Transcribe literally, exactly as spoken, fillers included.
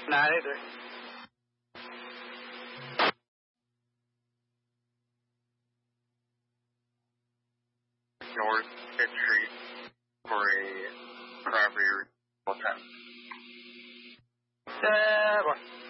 Not either. North Fifth Street for a property attempt. Uh, well.